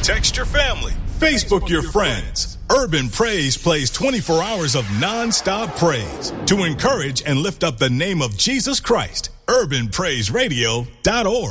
Text your family. Facebook your friends. Urban Praise plays 24 hours of non-stop praise to encourage and lift up the name of Jesus Christ. UrbanPraiseRadio.org.